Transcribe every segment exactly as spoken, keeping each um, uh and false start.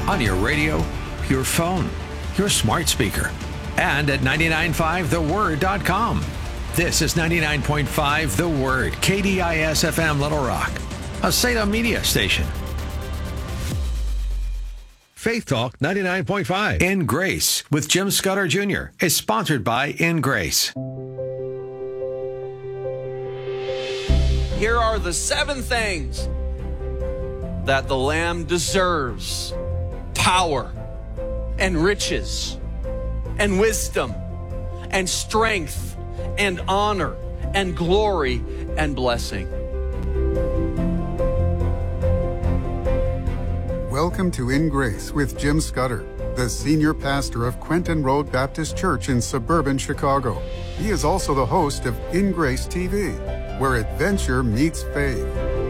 on your radio, your phone, your smart speaker, and at nine nine five the word dot com. This is ninety-nine point five The Word, K D I S F M Little Rock, a Salem media station. Faith Talk ninety-nine point five In Grace with Jim Scudder Junior is sponsored by In Grace. Here are the seven things that the Lamb deserves: power and riches and wisdom and strength and honor and glory and blessing. Welcome to In Grace with Jim Scudder, the senior pastor of Quentin Road Baptist Church in suburban Chicago. He is also the host of In Grace T V, where adventure meets faith.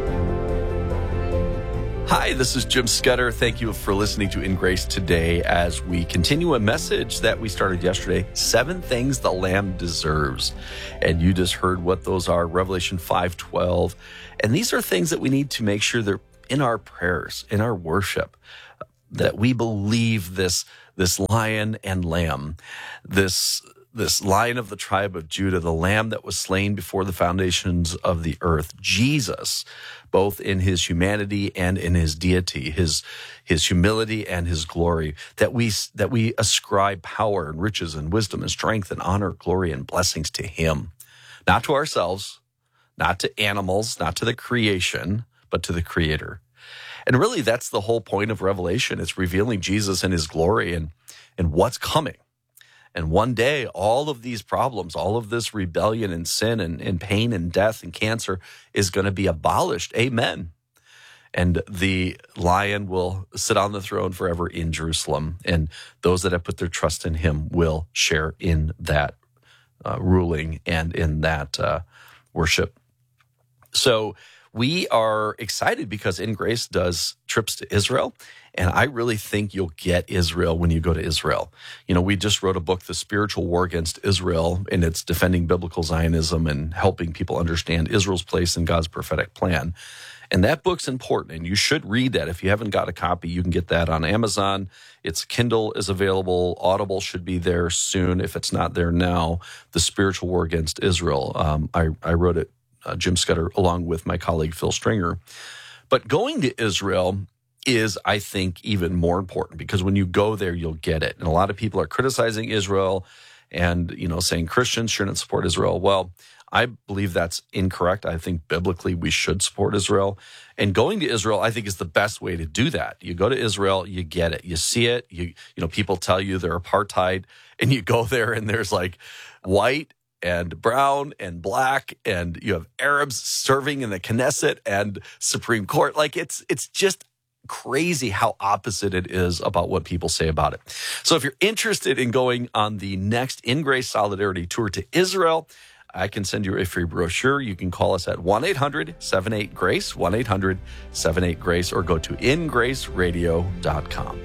Hi, this is Jim Scudder. Thank you for listening to In Grace today as we continue a message that we started yesterday, Seven Things the Lamb Deserves. And you just heard what those are, Revelation five twelve. And these are things that we need to make sure they're in our prayers, in our worship, that we believe this, this lion and lamb, this This lion of the tribe of Judah, the lamb that was slain before the foundations of the earth, Jesus, both in his humanity and in his deity, his, his humility and his glory, that we, that we ascribe power and riches and wisdom and strength and honor, glory and blessings to him, not to ourselves, not to animals, not to the creation, but to the Creator. And really, that's the whole point of Revelation. It's revealing Jesus and his glory and, and what's coming. And one day, all of these problems, all of this rebellion and sin and, and pain and death and cancer is going to be abolished. Amen. And the lion will sit on the throne forever in Jerusalem. And those that have put their trust in him will share in that uh, ruling and in that uh, worship. So we are excited because In Grace does trips to Israel. And I really think you'll get Israel when you go to Israel. You know, we just wrote a book, The Spiritual War Against Israel, and it's defending biblical Zionism and helping people understand Israel's place in God's prophetic plan. And that book's important, and you should read that. If you haven't got a copy, you can get that on Amazon. Its Kindle is available. Audible should be there soon if it's not there now. The Spiritual War Against Israel. Um, I, I wrote it, uh, Jim Scudder, along with my colleague Phil Stringer. But going to Israel is, I think, even more important because when you go there, you'll get it. And a lot of people are criticizing Israel and, you know, saying Christians shouldn't support Israel. Well, I believe that's incorrect. I think biblically we should support Israel. And going to Israel, I think, is the best way to do that. You go to Israel, you get it. You see it. You, you know, people tell you they're apartheid, and you go there and there's like white and brown and black, and you have Arabs serving in the Knesset and Supreme Court. Like it's it's just crazy how opposite it is about what people say about it. So if you're interested in going on the next In Grace Solidarity Tour to Israel, I can send you a free brochure. You can call us at one eight hundred seven eight GRACE, one eight hundred seven eight GRACE, or go to in grace radio dot com.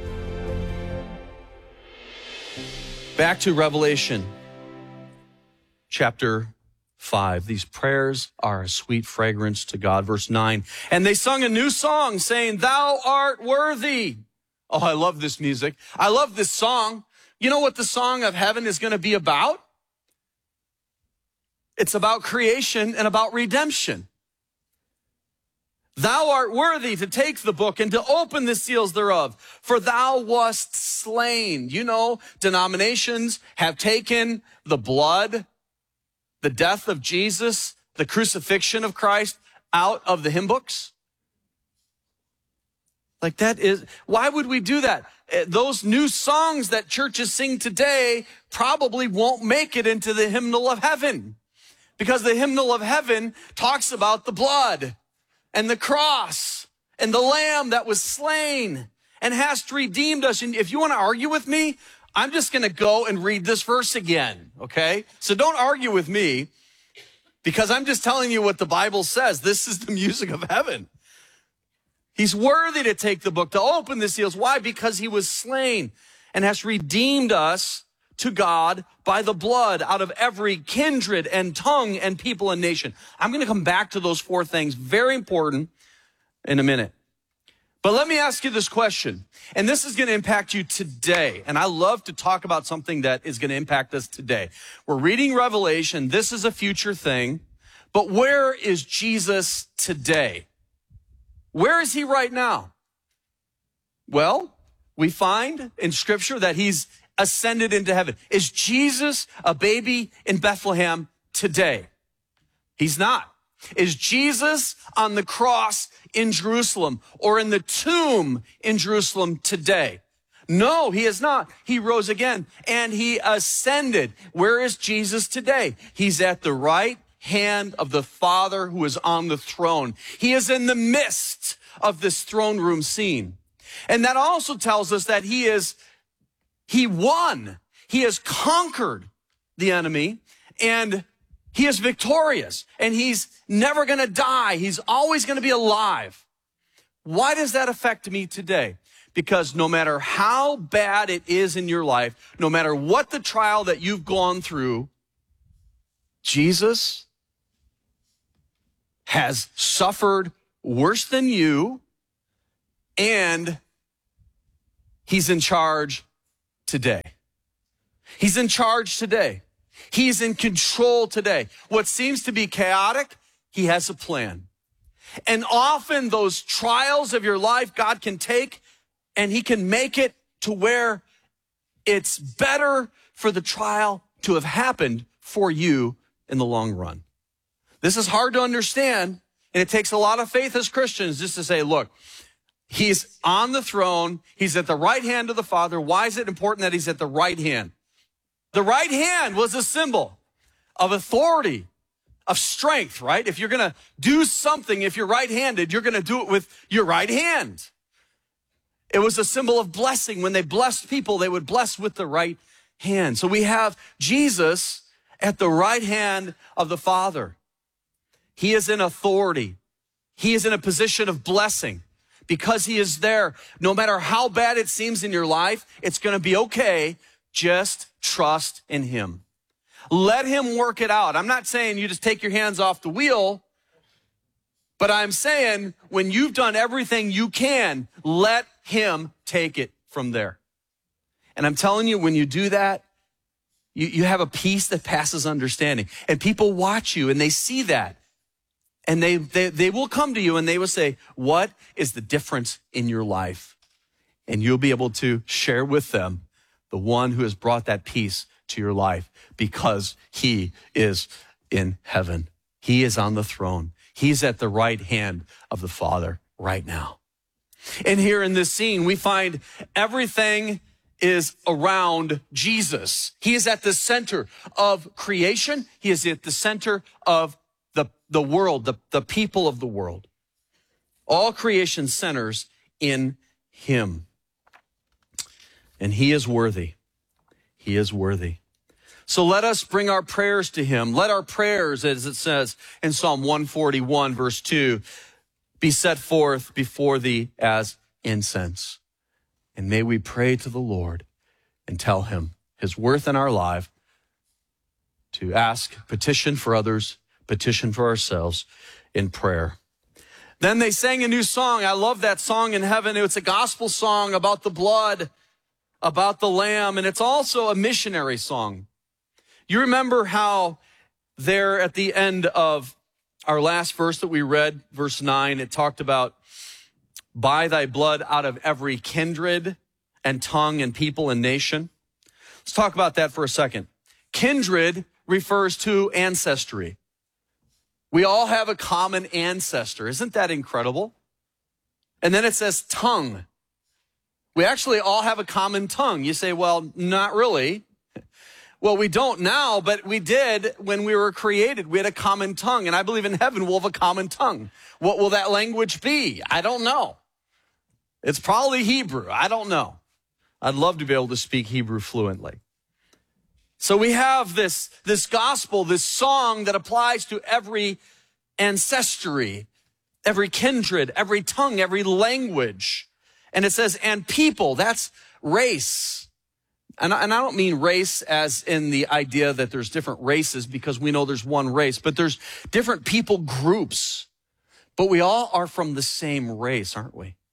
Back to Revelation chapter five. These prayers are a sweet fragrance to God. Verse nine. And they sung a new song saying, "Thou art worthy." Oh, I love this music. I love this song. You know what the song of heaven is going to be about? It's about creation and about redemption. Thou art worthy to take the book and to open the seals thereof, for thou wast slain. You know, denominations have taken the blood, the death of Jesus, the crucifixion of Christ out of the hymn books. Like that is, why would we do that? Those new songs that churches sing today probably won't make it into the hymnal of heaven, because the hymnal of heaven talks about the blood and the cross and the lamb that was slain and hast redeemed us. And if you want to argue with me, I'm just going to go and read this verse again, okay? So don't argue with me, because I'm just telling you what the Bible says. This is the music of heaven. He's worthy to take the book, to open the seals. Why? Because he was slain and has redeemed us to God by the blood out of every kindred and tongue and people and nation. I'm going to come back to those four things, very important, in a minute. But let me ask you this question, and this is going to impact you today. And I love to talk about something that is going to impact us today. We're reading Revelation. This is a future thing. But where is Jesus today? Where is he right now? Well, we find in Scripture that he's ascended into heaven. Is Jesus a baby in Bethlehem today? He's not. Is Jesus on the cross in Jerusalem or in the tomb in Jerusalem today? No, he is not. He rose again and he ascended. Where is Jesus today? He's at the right hand of the Father who is on the throne. He is in the midst of this throne room scene. And that also tells us that he is, he won. He has conquered the enemy and he is victorious and he's never going to die. He's always going to be alive. Why does that affect me today? Because no matter how bad it is in your life, no matter what the trial that you've gone through, Jesus has suffered worse than you, and he's in charge today. He's in charge today. He's in control today. What seems to be chaotic, he has a plan. And often those trials of your life, God can take and he can make it to where it's better for the trial to have happened for you in the long run. This is hard to understand, and it takes a lot of faith as Christians just to say, look, he's on the throne. He's at the right hand of the Father. Why is it important that he's at the right hand? The right hand was a symbol of authority, of strength, right? If you're going to do something, if you're right-handed, you're going to do it with your right hand. It was a symbol of blessing. When they blessed people, they would bless with the right hand. So we have Jesus at the right hand of the Father. He is in authority. He is in a position of blessing because he is there. No matter how bad it seems in your life, it's going to be okay. Just trust in him. Let him work it out. I'm not saying you just take your hands off the wheel, but I'm saying when you've done everything you can, let him take it from there. And I'm telling you, when you do that, you, you have a peace that passes understanding. And people watch you and they see that. And they, they, they will come to you and they will say, what is the difference in your life? And you'll be able to share with them the one who has brought that peace to your life because he is in heaven. He is on the throne. He's at the right hand of the Father right now. And here in this scene, we find everything is around Jesus. He is at the center of creation. He is at the center of the, the world, the, the people of the world. All creation centers in him. And he is worthy. He is worthy. So let us bring our prayers to him. Let our prayers, as it says in Psalm one forty-one, verse two, be set forth before thee as incense. And may we pray to the Lord and tell him his worth in our life, to ask, petition for others, petition for ourselves in prayer. Then they sang a new song. I love that song in heaven. It's a gospel song about the blood, about the Lamb, and it's also a missionary song. You remember how there at the end of our last verse that we read, verse nine, it talked about by thy blood out of every kindred and tongue and people and nation. Let's talk about that for a second. Kindred refers to ancestry. We all have a common ancestor. Isn't that incredible? And then it says tongue. We actually all have a common tongue. You say, well, not really. Well, we don't now, but we did when we were created. We had a common tongue, and I believe in heaven we'll have a common tongue. What will that language be? I don't know. It's probably Hebrew. I don't know. I'd love to be able to speak Hebrew fluently. So we have this, this gospel, this song that applies to every ancestry, every kindred, every tongue, every language. And it says, and people, that's race. And I, and I don't mean race as in the idea that there's different races, because we know there's one race, but there's different people groups. But we all are from the same race, aren't we?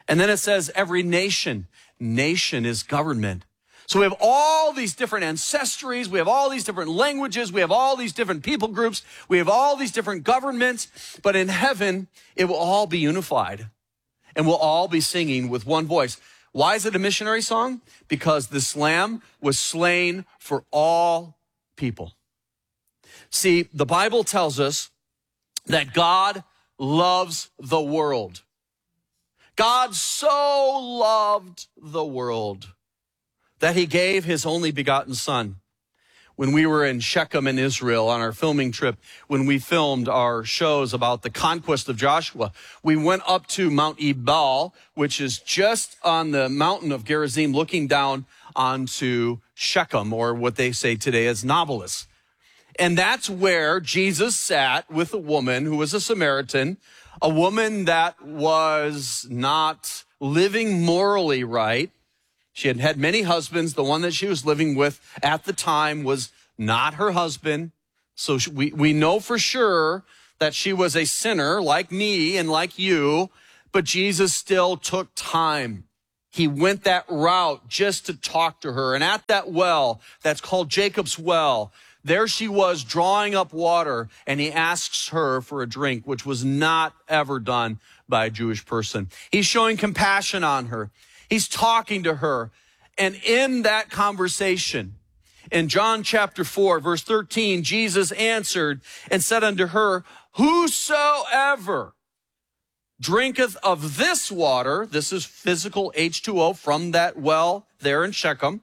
And then it says every nation. Nation is government. So we have all these different ancestries. We have all these different languages. We have all these different people groups. We have all these different governments. But in heaven, it will all be unified. And we'll all be singing with one voice. Why is it a missionary song? Because this lamb was slain for all people. See, the Bible tells us that God loves the world. God so loved the world that he gave his only begotten son. When we were in Shechem in Israel on our filming trip, when we filmed our shows about the conquest of Joshua, we went up to Mount Ebal, which is just on the mountain of Gerizim, looking down onto Shechem, or what they say today as Nablus. And that's where Jesus sat with a woman who was a Samaritan, a woman that was not living morally right. She had had many husbands. The one that she was living with at the time was not her husband. So we, we know for sure that she was a sinner like me and like you, but Jesus still took time. He went that route just to talk to her. And at that well, that's called Jacob's well, there she was drawing up water, and he asks her for a drink, which was not ever done by a Jewish person. He's showing compassion on her. He's talking to her. And in that conversation, in John chapter four, verse thirteen, Jesus answered and said unto her, whosoever drinketh of this water, this is physical H two O from that well there in Shechem,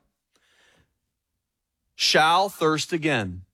shall thirst again.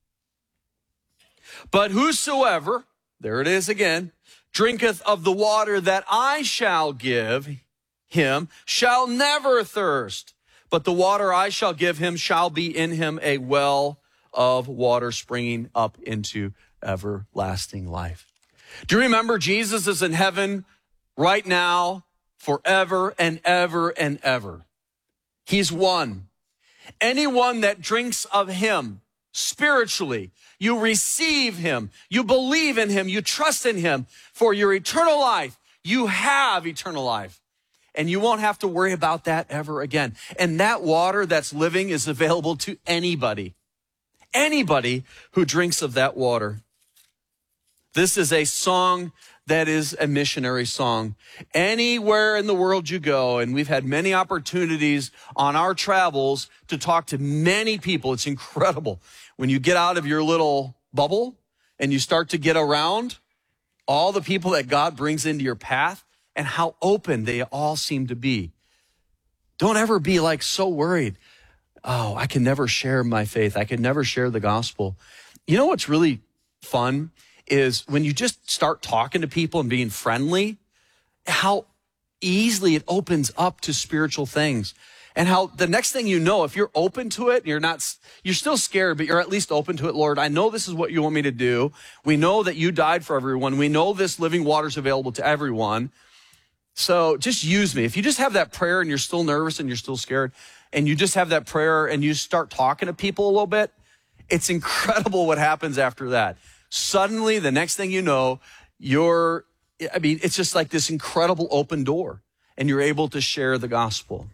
But whosoever, there it is again, drinketh of the water that I shall give him, shall never thirst. But the water I shall give him shall be in him a well of water springing up into everlasting life. Do you remember Jesus is in heaven right now, forever and ever and ever? He's one. Anyone that drinks of him spiritually, you receive him, you believe in him, you trust in him for your eternal life, you have eternal life. And you won't have to worry about that ever again. And that water that's living is available to anybody. Anybody who drinks of that water. This is a song that is a missionary song. Anywhere in the world you go, and we've had many opportunities on our travels to talk to many people. It's incredible. When you get out of your little bubble and you start to get around all the people that God brings into your path, and how open they all seem to be. Don't ever be like so worried. Oh, I can never share my faith. I can never share the gospel. You know what's really fun is when you just start talking to people and being friendly, how easily it opens up to spiritual things. And how the next thing you know, if you're open to it, you're not, you're still scared, but you're at least open to it. Lord, I know this is what you want me to do. We know that you died for everyone. We know this living water is available to everyone. So just use me. If you just have that prayer and you're still nervous and you're still scared, and you just have that prayer and you start talking to people a little bit, it's incredible what happens after that. Suddenly, the next thing you know, you're, I mean, it's just like this incredible open door, and you're able to share the gospel.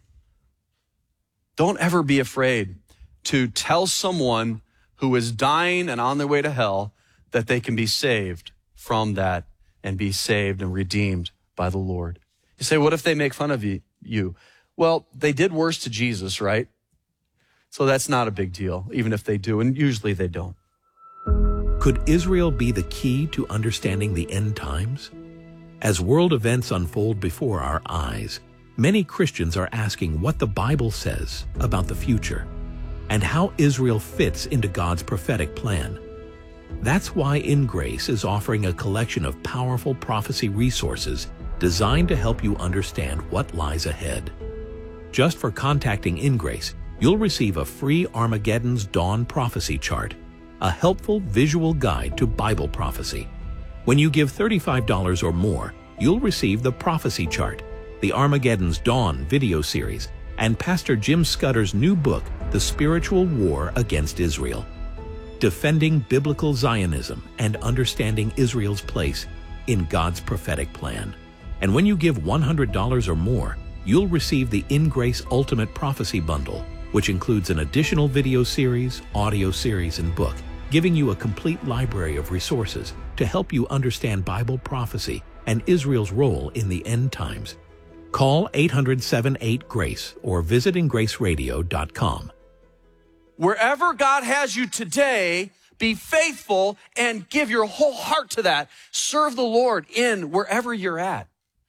Don't ever be afraid to tell someone who is dying and on their way to hell that they can be saved from that and be saved and redeemed by the Lord. You say, what if they make fun of you? Well, they did worse to Jesus, right? So that's not a big deal, even if they do, and usually they don't. Could Israel be the key to understanding the end times? As world events unfold before our eyes, many Christians are asking what the Bible says about the future and how Israel fits into God's prophetic plan. That's why In Grace is offering a collection of powerful prophecy resources designed to help you understand what lies ahead. Just for contacting In Grace, you'll receive a free Armageddon's Dawn prophecy chart, a helpful visual guide to Bible prophecy. When you give thirty-five dollars or more, you'll receive the prophecy chart, the Armageddon's Dawn video series, and Pastor Jim Scudder's new book, The Spiritual War Against Israel, Defending Biblical Zionism and Understanding Israel's Place in God's Prophetic Plan. And when you give one hundred dollars or more, you'll receive the In Grace Ultimate Prophecy Bundle, which includes an additional video series, audio series, and book, giving you a complete library of resources to help you understand Bible prophecy and Israel's role in the end times. Call eight hundred, seven eight, GRACE or visit in grace radio dot com. Wherever God has you today, be faithful and give your whole heart to that. Serve the Lord in wherever you're at.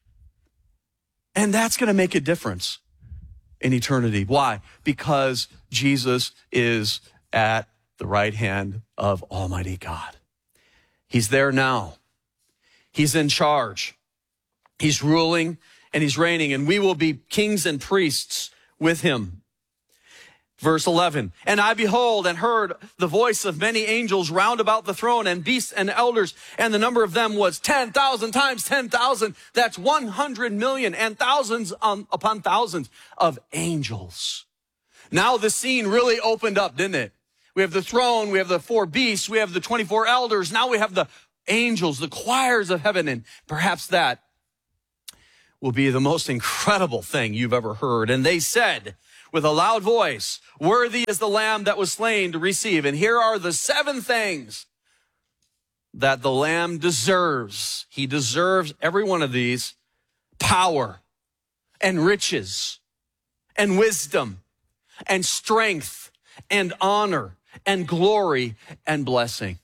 And that's going to make a difference in eternity. Why? Because Jesus is at the right hand of Almighty God. He's there now. He's in charge. He's ruling and he's reigning, and we will be kings and priests with him. Verse eleven, and I behold and heard the voice of many angels round about the throne, and beasts and elders, and the number of them was ten thousand times ten thousand. That's one hundred million, and thousands um, upon thousands of angels. Now the scene really opened up, didn't it? We have the throne, we have the four beasts, we have the twenty-four elders. Now we have the angels, the choirs of heaven, and perhaps that will be the most incredible thing you've ever heard. And they said with a loud voice, worthy is the Lamb that was slain to receive. And here are the seven things that the Lamb deserves. He deserves every one of these: power and riches and wisdom and strength and honor and glory and blessing.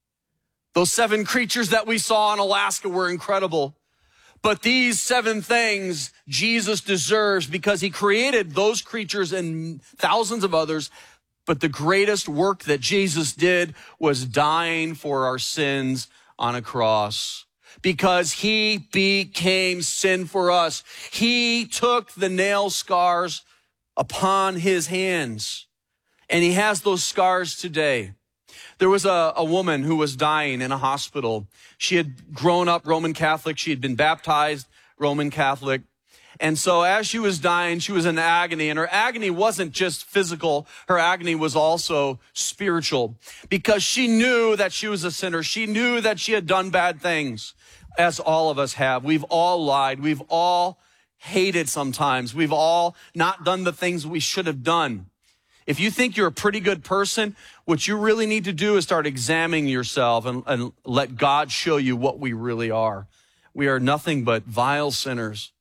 Those seven creatures that we saw in Alaska were incredible. But these seven things Jesus deserves because he created those creatures and thousands of others. But the greatest work that Jesus did was dying for our sins on a cross, because he became sin for us. He took the nail scars upon his hands, and he has those scars today. There was a, a woman who was dying in a hospital. She had grown up Roman Catholic. She had been baptized Roman Catholic. And so as she was dying, she was in agony. And her agony wasn't just physical. Her agony was also spiritual, because she knew that she was a sinner. She knew that she had done bad things, as all of us have. We've all lied. We've all hated sometimes. We've all not done the things we should have done. If you think you're a pretty good person, what you really need to do is start examining yourself and, and let God show you what we really are. We are nothing but vile sinners.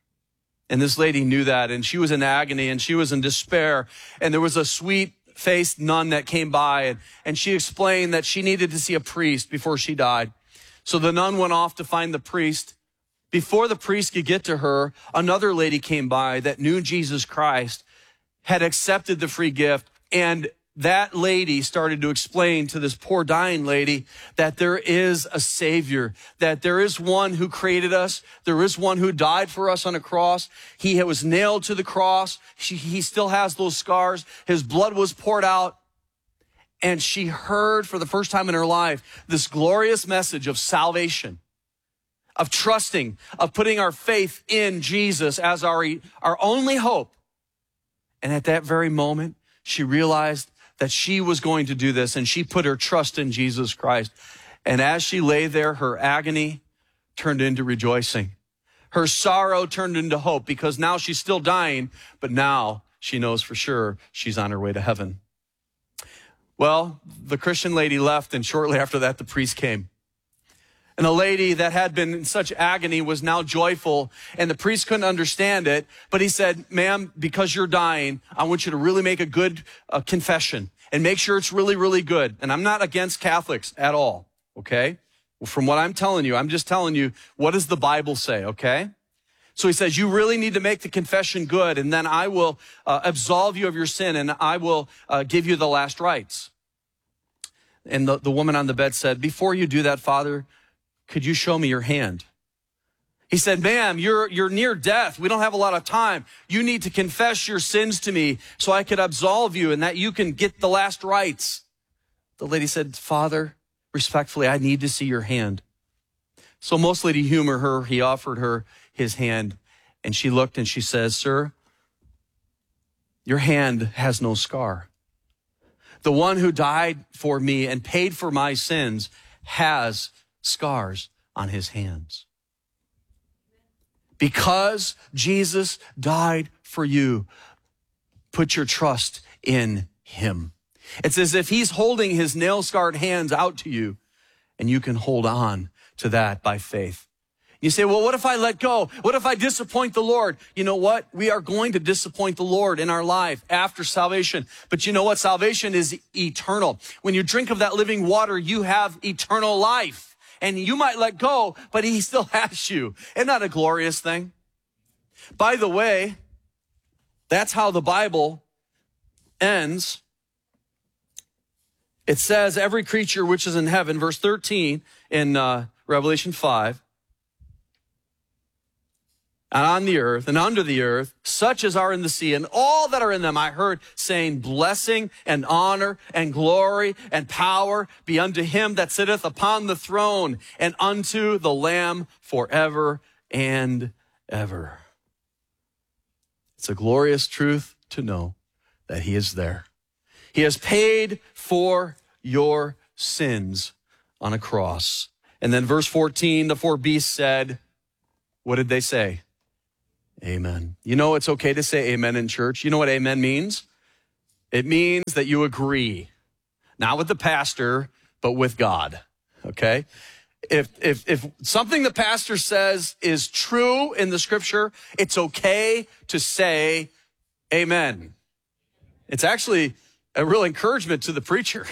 And this lady knew that, and she was in agony, and she was in despair. And there was a sweet-faced nun that came by, and, and she explained that she needed to see a priest before she died. So the nun went off to find the priest. Before the priest could get to her, another lady came by that knew Jesus Christ, had accepted the free gift, and that lady started to explain to this poor dying lady that there is a Savior, that there is one who created us, there is one who died for us on a cross. He was nailed to the cross. She, he still has those scars. His blood was poured out. And she heard for the first time in her life this glorious message of salvation, of trusting, of putting our faith in Jesus as our, our only hope. And at that very moment, she realized that she was going to do this, and she put her trust in Jesus Christ. And as she lay there, her agony turned into rejoicing. Her sorrow turned into hope, because now she's still dying, but now she knows for sure she's on her way to heaven. Well, the Christian lady left, and shortly after that, the priest came. And the lady that had been in such agony was now joyful, and the priest couldn't understand it. But he said, ma'am, because you're dying, I want you to really make a good uh, confession and make sure it's really, really good. And I'm not against Catholics at all, okay? Well, from what I'm telling you, I'm just telling you, what does the Bible say, okay? So he says, you really need to make the confession good, and then I will uh, absolve you of your sin, and I will uh, give you the last rites. And the, the woman on the bed said, before you do that, Father, could you show me your hand? He said, ma'am, you're, you're near death. We don't have a lot of time. You need to confess your sins to me so I could absolve you and that you can get the last rites. The lady said, Father, respectfully, I need to see your hand. So mostly to humor her, he offered her his hand, and she looked and she says, sir, your hand has no scar. The one who died for me and paid for my sins has scars on his hands. Because Jesus died for you, put your trust in him. It's as if he's holding his nail-scarred hands out to you, and you can hold on to that by faith. You say, well, what if I let go? What if I disappoint the Lord? You know what? We are going to disappoint the Lord in our life after salvation. But you know what? Salvation is eternal. When you drink of that living water, you have eternal life. And you might let go, but he still has you. Isn't that a glorious thing? By the way, that's how the Bible ends. It says, every creature which is in heaven, verse thirteen in uh, Revelation five, and on the earth and under the earth, such as are in the sea, and all that are in them, I heard saying, blessing and honor and glory and power be unto him that sitteth upon the throne and unto the Lamb forever and ever. It's a glorious truth to know that he is there. He has paid for your sins on a cross. And then verse fourteen, the four beasts said, what did they say? Amen. You know, it's okay to say amen in church. You know what amen means? It means that you agree, not with the pastor, but with God. Okay? If, if, if something the pastor says is true in the scripture, it's okay to say amen. It's actually a real encouragement to the preacher.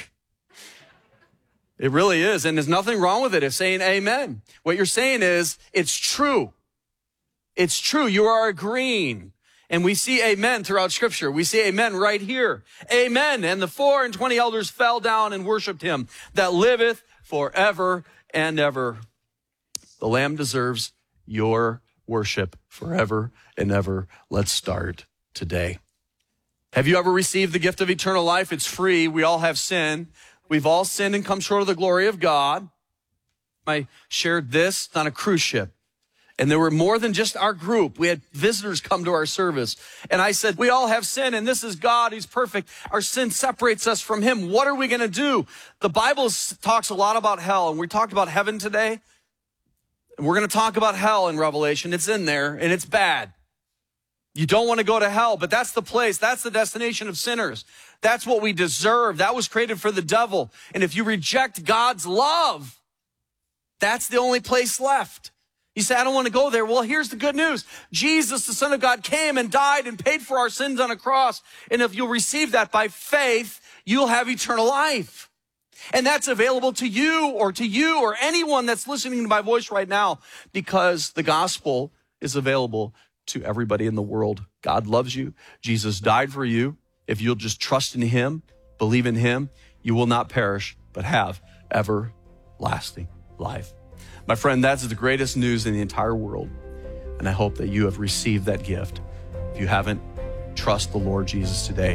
It really is. And there's nothing wrong with it if saying amen. What you're saying is it's true. It's true. You are agreeing. And we see amen throughout scripture. We see amen right here. Amen. And the four and twenty elders fell down and worshiped him that liveth forever and ever. The Lamb deserves your worship forever and ever. Let's start today. Have you ever received the gift of eternal life? It's free. We all have sin. We've all sinned and come short of the glory of God. I shared this on a cruise ship. And there were more than just our group. We had visitors come to our service. And I said, we all have sin, and this is God. He's perfect. Our sin separates us from him. What are we going to do? The Bible talks a lot about hell, and we talked about heaven today. And we're going to talk about hell in Revelation. It's in there, and it's bad. You don't want to go to hell, but that's the place. That's the destination of sinners. That's what we deserve. That was created for the devil. And if you reject God's love, that's the only place left. You say, I don't want to go there. Well, here's the good news. Jesus, the Son of God, came and died and paid for our sins on a cross. And if you'll receive that by faith, you'll have eternal life. And that's available to you or to you or anyone that's listening to my voice right now, because the gospel is available to everybody in the world. God loves you. Jesus died for you. If you'll just trust in him, believe in him, you will not perish, but have everlasting life. My friend, that's the greatest news in the entire world. And I hope that you have received that gift. If you haven't, trust the Lord Jesus today.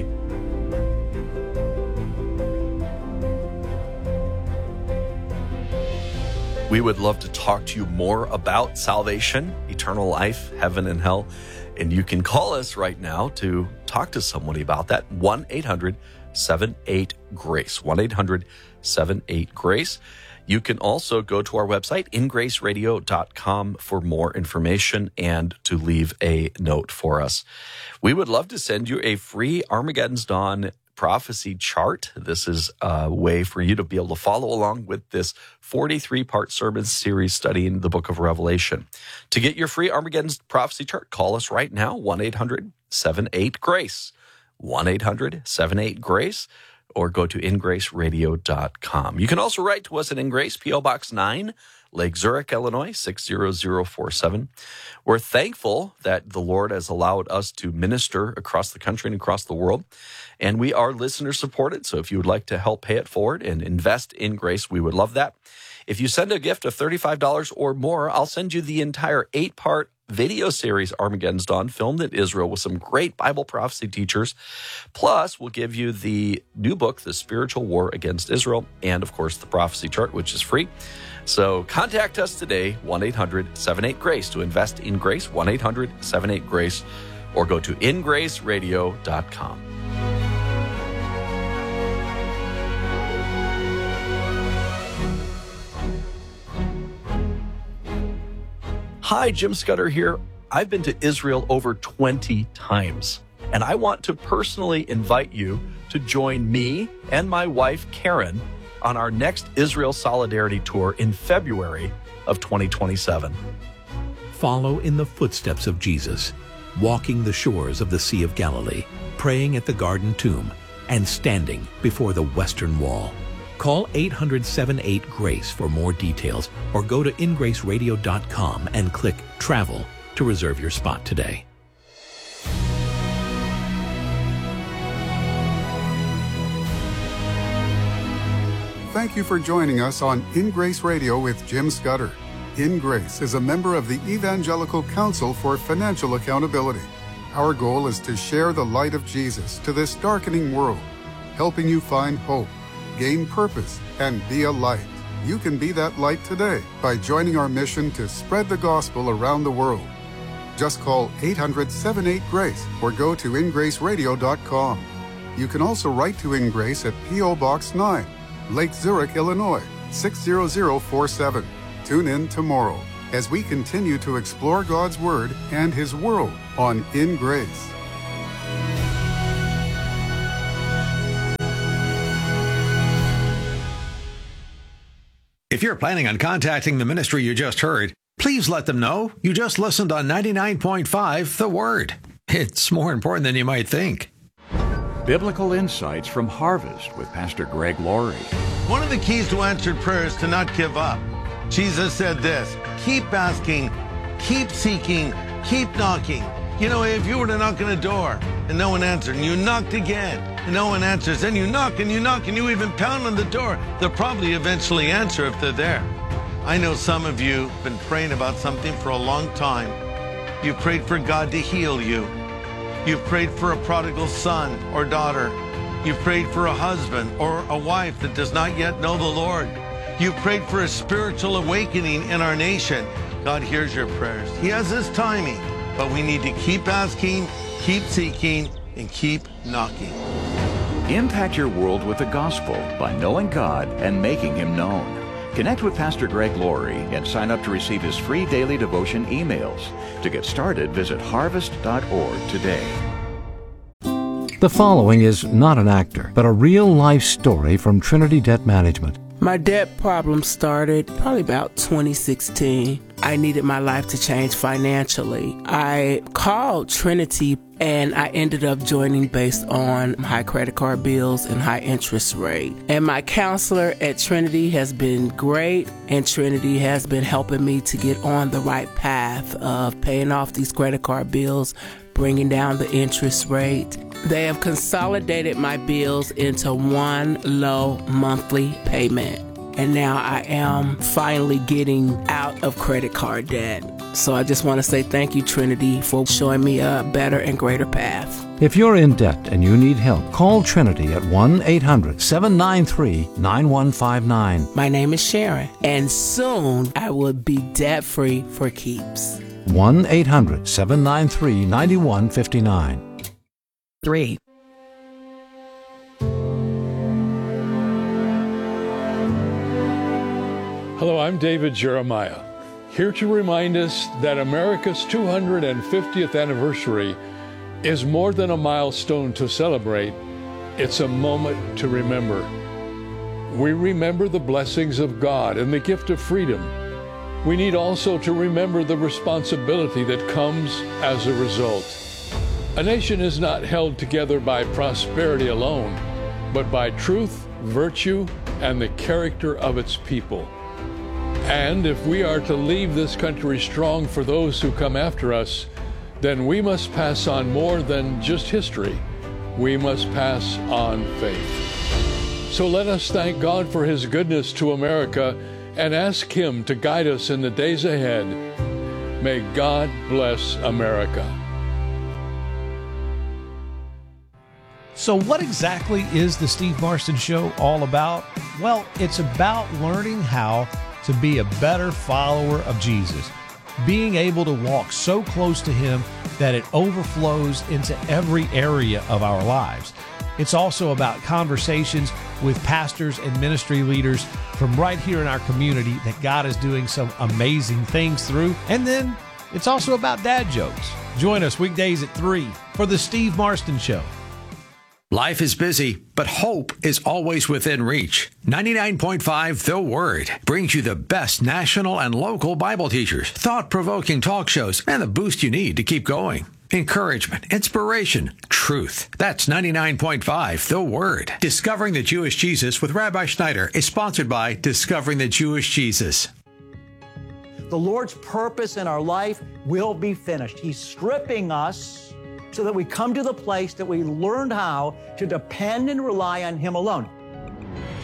We would love to talk to you more about salvation, eternal life, heaven and hell. And you can call us right now to talk to somebody about that. one eight hundred seven eight GRACE. one eight hundred seven eight GRACE. You can also go to our website, in grace radio dot com, for more information and to leave a note for us. We would love to send you a free Armageddon's Dawn prophecy chart. This is a way for you to be able to follow along with this forty-three part sermon series studying the book of Revelation. To get your free Armageddon's prophecy chart, call us right now, one eight hundred seven eight GRACE. one eight hundred seven eight GRACE. Or go to in grace radio dot com. You can also write to us at InGrace, P O Box nine, Lake Zurich, Illinois, six zero zero four seven. We're thankful that the Lord has allowed us to minister across the country and across the world. And we are listener-supported, so if you would like to help pay it forward and invest in grace, we would love that. If you send a gift of thirty-five dollars or more, I'll send you the entire eight-part video series, Armageddon's Dawn, filmed in Israel with some great Bible prophecy teachers. Plus, we'll give you the new book, The Spiritual War Against Israel, and, of course, the prophecy chart, which is free. So contact us today, one eight hundred seven eight GRACE, to invest in grace, one eight hundred seven eight GRACE, or go to in grace radio dot com. Hi, Jim Scudder here. I've been to Israel over twenty times, and I want to personally invite you to join me and my wife, Karen, on our next Israel Solidarity Tour in February of twenty twenty-seven. Follow in the footsteps of Jesus, walking the shores of the Sea of Galilee, praying at the Garden Tomb, and standing before the Western Wall. Call eight hundred, seven eight, GRACE for more details, or go to in grace radio dot com and click Travel to reserve your spot today. Thank you for joining us on In Grace Radio with Jim Scudder. In Grace is a member of the Evangelical Council for Financial Accountability. Our goal is to share the light of Jesus to this darkening world, helping you find hope, gain purpose, and be a light. You can be that light today by joining our mission to spread the gospel around the world. Just call eight hundred, seven eight, GRACE or go to in grace radio dot com. You can also write to In Grace at P O Box nine, Lake Zurich, Illinois, six zero zero four seven. Tune in tomorrow as we continue to explore God's Word and His world on In Grace. If you're planning on contacting the ministry you just heard, please let them know you just listened on ninety-nine point five The Word. It's more important than you might think. Biblical Insights from Harvest with Pastor Greg Laurie. One of the keys to answered prayer is to not give up. Jesus said this, keep asking, keep seeking, keep knocking. You know, if you were to knock on a door and no one answered, and you knocked again and no one answers, then you knock and you knock and you even pound on the door, they'll probably eventually answer if they're there. I know some of you have been praying about something for a long time. You've prayed for God to heal you. You've prayed for a prodigal son or daughter. You've prayed for a husband or a wife that does not yet know the Lord. You've prayed for a spiritual awakening in our nation. God hears your prayers. He has His timing, but we need to keep asking, keep seeking, and keep knocking. Impact your world with the gospel by knowing God and making Him known. Connect with Pastor Greg Laurie and sign up to receive his free daily devotion emails. To get started, visit harvest dot org today. The following is not an actor, but a real-life story from Trinity Debt Management. My debt problem started probably about twenty sixteen. I needed my life to change financially. I called Trinity and I ended up joining based on high credit card bills and high interest rate. And my counselor at Trinity has been great, and Trinity has been helping me to get on the right path of paying off these credit card bills, bringing down the interest rate. They have consolidated my bills into one low monthly payment. And now I am finally getting out of credit card debt. So I just want to say thank you, Trinity, for showing me a better and greater path. If you're in debt and you need help, call Trinity at one eight hundred, seven nine three, nine one five nine. My name is Sharon, and soon I will be debt-free for keeps. one eight hundred, seven nine three, nine one five nine. Three. Hello, I'm David Jeremiah, here to remind us that America's two hundred fiftieth anniversary is more than a milestone to celebrate. It's a moment to remember. We remember the blessings of God and the gift of freedom. We need also to remember the responsibility that comes as a result. A nation is not held together by prosperity alone, but by truth, virtue, and the character of its people. And if we are to leave this country strong for those who come after us, then we must pass on more than just history. We must pass on faith. So let us thank God for His goodness to America and ask Him to guide us in the days ahead. May God bless America. So what exactly is the Steve Marston Show all about? Well, it's about learning how to be a better follower of Jesus, being able to walk so close to Him that it overflows into every area of our lives. It's also about conversations with pastors and ministry leaders from right here in our community that God is doing some amazing things through. And then It's also about dad jokes. Join us weekdays at three for The Steve Marston Show. Life is busy, but hope is always within reach. ninety-nine point five The Word brings you the best national and local Bible teachers, thought-provoking talk shows, and the boost you need to keep going. Encouragement, inspiration, truth. That's ninety-nine point five The Word. Discovering the Jewish Jesus with Rabbi Schneider is sponsored by Discovering the Jewish Jesus. The Lord's purpose in our life will be finished. He's stripping us so that we come to the place that we learned how to depend and rely on Him alone.